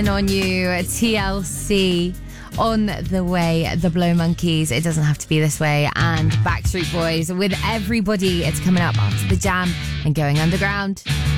On you, TLC. On the way, the Blow Monkeys, It Doesn't Have to Be This Way, and Backstreet Boys with Everybody. It's coming up after the Jam and Going Underground.